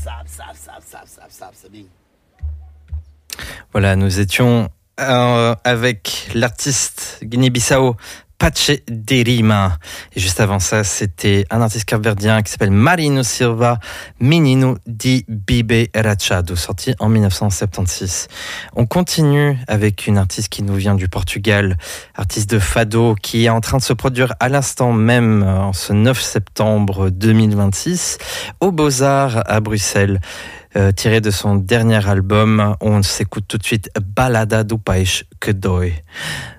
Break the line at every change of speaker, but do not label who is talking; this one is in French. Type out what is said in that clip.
Voilà, nous étions avec l'artiste Guinée-Bissau Pache de Rima. Et juste avant ça, c'était un artiste capverdien qui s'appelle Marino Silva, Menino di Bibe Rachado, sorti en 1976. On continue avec une artiste qui nous vient du Portugal, artiste de fado, qui est en train de se produire à l'instant même, en ce 9 septembre 2026, aux Beaux-Arts à Bruxelles. Tiré de son dernier album, on s'écoute tout de suite Balada do Peixe que Dói.